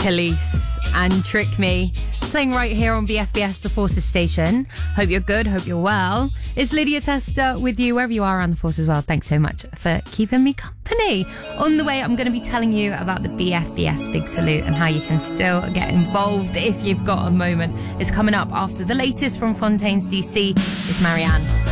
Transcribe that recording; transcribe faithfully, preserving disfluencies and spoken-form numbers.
Police and Trick Me, playing right here on B F B S, the Forces station. Hope you're good, hope you're well. It's Lydia Tester with you wherever you are around the Force as well. Thanks so much for keeping me company. On the way, I'm going to be telling you about the B F B S Big Salute and how you can still get involved if you've got a moment. It's coming up after the latest from Fontaines D C. It's Marianne.